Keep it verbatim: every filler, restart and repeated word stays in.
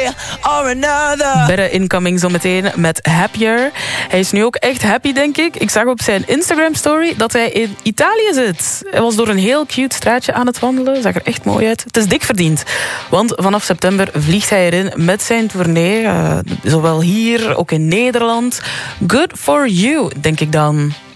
or another. Berre incoming zometeen met Happier. Hij is nu ook echt happy, denk ik. Ik zag op zijn Instagram-story dat hij in Italië zit. Hij was door een heel cute straatje aan het wandelen. Zag er echt mooi uit. Het is dik verdiend. Want vanaf september vliegt hij erin met zijn tournee. Uh, zowel hier, ook in Nederland. Good for you, denk ik dan.